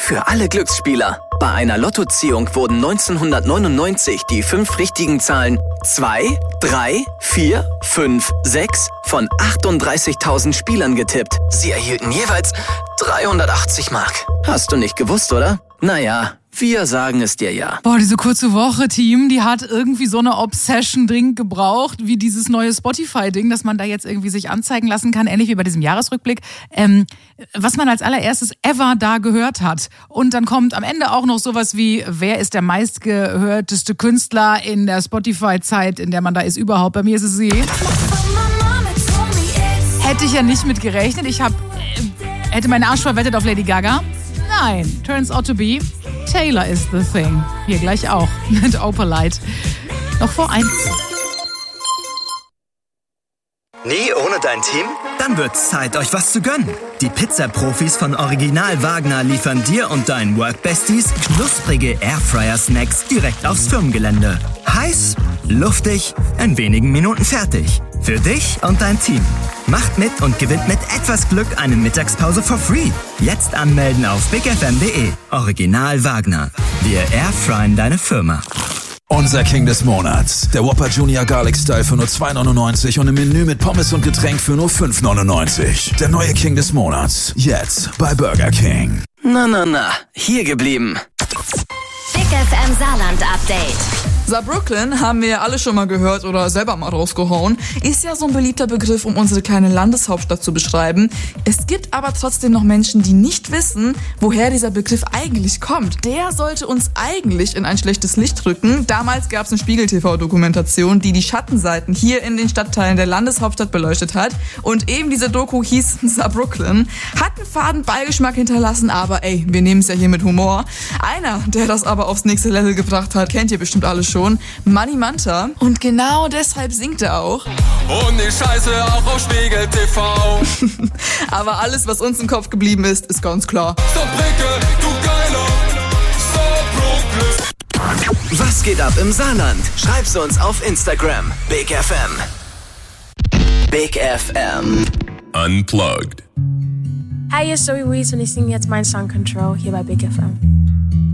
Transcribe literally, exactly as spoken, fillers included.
Für alle Glücksspieler. Bei einer Lottoziehung wurden neunzehnhundertneunundneunzig die fünf richtigen Zahlen zwei, drei, vier, fünf, sechs von achtunddreißigtausend Spielern getippt. Sie erhielten jeweils dreihundertachtzig Mark. Hast du nicht gewusst, oder? Naja, wir sagen es dir ja. Boah, diese kurze Woche, Team, die hat irgendwie so eine Obsession dringend gebraucht, wie dieses neue Spotify-Ding, dass man da jetzt irgendwie sich anzeigen lassen kann, ähnlich wie bei diesem Jahresrückblick, ähm, was man als allererstes ever da gehört hat. Und dann kommt am Ende auch noch sowas wie, wer ist der meistgehörteste Künstler in der Spotify-Zeit, in der man da ist überhaupt. Bei mir ist es sie. Hätte ich ja nicht mit gerechnet. Ich hab, äh, hätte meinen Arsch verwettet auf Lady Gaga. Nein, turns out to be, Taylor is the thing. Hier gleich auch mit Opalite. Noch vor eins. Nie ohne dein Team? Dann wird's Zeit, euch was zu gönnen. Die Pizza-Profis von Original Wagner liefern dir und deinen Workbesties knusprige Airfryer-Snacks direkt aufs Firmengelände. Heiß, luftig, in wenigen Minuten fertig. Für dich und dein Team. Macht mit und gewinnt mit etwas Glück eine Mittagspause for free. Jetzt anmelden auf big f m punkt d e. Original Wagner. Wir airfryen deine Firma. Unser King des Monats. Der Whopper Junior Garlic Style für nur zwei neunundneunzig und im Menü mit Pommes und Getränk für nur fünf neunundneunzig. Der neue King des Monats. Jetzt bei Burger King. Na, na, na. Hier geblieben. Big F M Saarland Update. Saarbrücken haben wir ja alle schon mal gehört oder selber mal rausgehauen. Ist ja so ein beliebter Begriff, um unsere kleine Landeshauptstadt zu beschreiben. Es gibt aber trotzdem noch Menschen, die nicht wissen, woher dieser Begriff eigentlich kommt. Der sollte uns eigentlich in ein schlechtes Licht rücken. Damals gab es eine Spiegel-T V-Dokumentation, die die Schattenseiten hier in den Stadtteilen der Landeshauptstadt beleuchtet hat. Und eben diese Doku hieß Saarbrücken. Hat einen faden Beigeschmack hinterlassen, aber ey, wir nehmen es ja hier mit Humor. Einer, der das aber aufs nächste Level gebracht hat, kennt ihr bestimmt alle schon. Money Manta. Und genau deshalb singt er auch. Und ich scheiße auch auf Spiegel T V. Aber alles, was uns im Kopf geblieben ist, ist ganz klar. Saarbrücke, du Geiler. Saarbrücke. Was geht ab im Saarland? Schreib's uns auf Instagram. Big F M. Big F M. Unplugged. Hi, hier ist Zoe Wees und ich singe jetzt meinen Song Control hier bei Big F M.